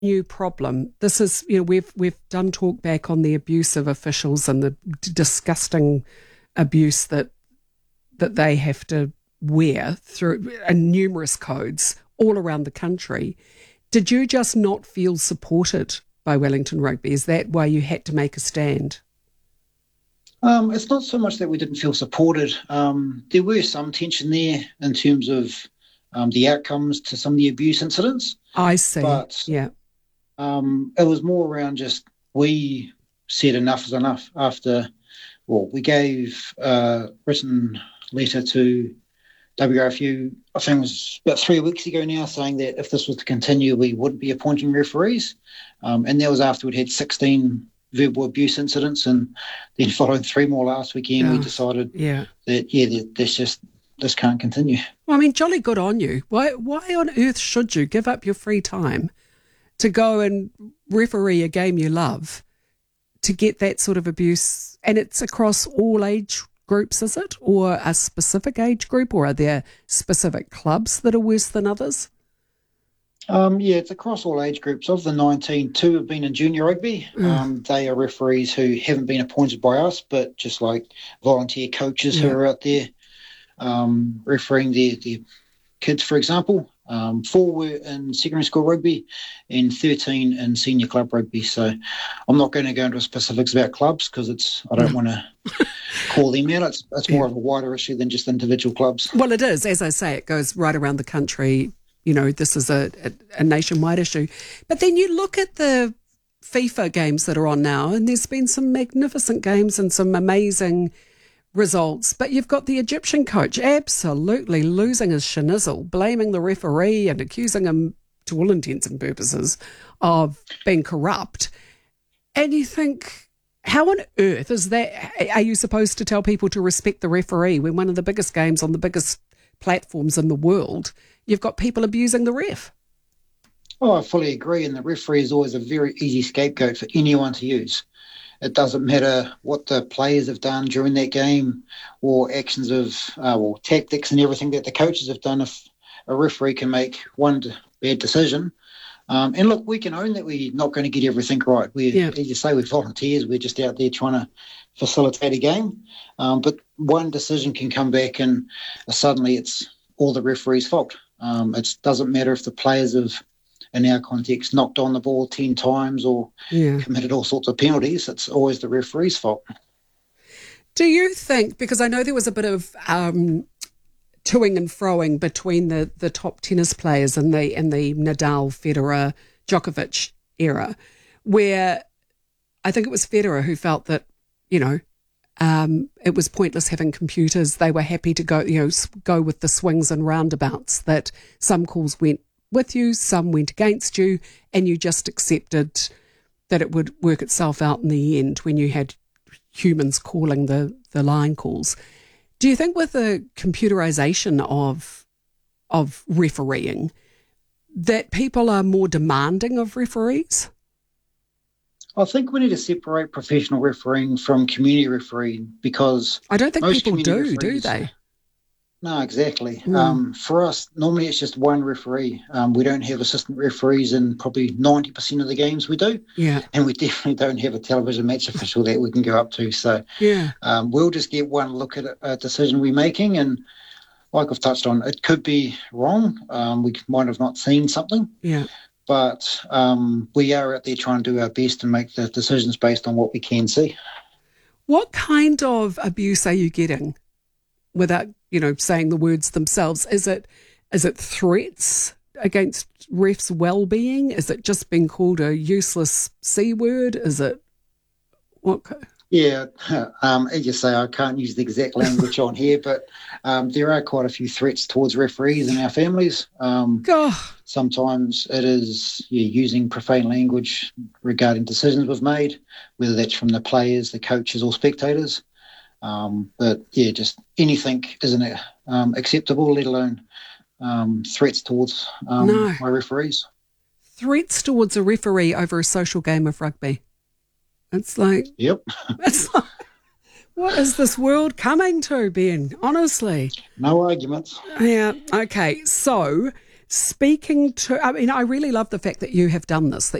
new problem. This is, we've done talk back on the abuse of officials and the disgusting abuse that they have to wear through numerous codes all around the country. Did you just not feel supported by Wellington Rugby? Is that why you had to make a stand? It's not so much that we didn't feel supported. There were some tension there in terms of the outcomes to some of the abuse incidents. I see. But yeah. It was more around just we said enough is enough after, we gave a written letter to WRFU, I think it was about 3 weeks ago now, saying that if this was to continue, we wouldn't be appointing referees. And that was after we'd had 16 verbal abuse incidents, and then following 3 more last weekend, we decided that, this can't continue. Well, I mean, jolly good on you. Why on earth should you give up your free time to go and referee a game you love to get that sort of abuse? And it's across all age groups, is it? Or a specific age group? Or are there specific clubs that are worse than others? It's across all age groups. Of the 19, 2 have been in junior rugby. They are referees who haven't been appointed by us, but just like volunteer coaches who are out there refereeing their kids, for example. 4 were in secondary school rugby and 13 in senior club rugby. So I'm not going to go into specifics about clubs because I don't want to call them out. It's more of a wider issue than just individual clubs. Well, it is. As I say, it goes right around the country. This is a nationwide issue. But then you look at the FIFA games that are on now, and there's been some magnificent games and some amazing results, but you've got the Egyptian coach absolutely losing his schnizzle, blaming the referee and accusing him, to all intents and purposes, of being corrupt. And you think, how on earth is that? Are you supposed to tell people to respect the referee when one of the biggest games on the biggest platforms in the world, you've got people abusing the ref? Oh, I fully agree, and the referee is always a very easy scapegoat for anyone to use. It doesn't matter what the players have done during that game or actions of tactics and everything that the coaches have done. If a referee can make one bad decision, and look, we can own that we're not going to get everything right. As you say, we're volunteers. We're just out there trying to facilitate a game. But one decision can come back and suddenly it's all the referee's fault. It doesn't matter if the players have, in our context, knocked on the ball 10 times or committed all sorts of penalties. It's always the referee's fault. Do you think, because I know there was a bit of toing and froing between the top tennis players in the Nadal, Federer, Djokovic era, where I think it was Federer who felt that, it was pointless having computers. They were happy to go with the swings and roundabouts, that some calls went with you, some went against you, and you just accepted that it would work itself out in the end when you had humans calling the line calls. Do you think with the computerization of refereeing that people are more demanding of referees? I think we need to separate professional refereeing from community refereeing, because I don't think people do they? No, exactly. For us, normally it's just one referee. We don't have assistant referees in probably 90% of the games we do. Yeah. And we definitely don't have a television match official that we can go up to. So we'll just get one look at a decision we're making. And like I've touched on, it could be wrong. We might have not seen something. Yeah. But we are out there trying to do our best and make the decisions based on what we can see. What kind of abuse are you getting without saying the words themselves? Is it threats against refs' well-being? Is it just being called a useless C word? Is it what? Yeah, as you say, I can't use the exact language on here, but there are quite a few threats towards referees and our families. Sometimes it is using profane language regarding decisions we've made, whether that's from the players, the coaches, or spectators. But just anything isn't acceptable, let alone threats towards my referees. Threats towards a referee over a social game of rugby. It's like, yep. It's like, what is this world coming to, Ben? Honestly. No arguments. Yeah. Okay. So speaking to, I mean, I really love the fact that you have done this, that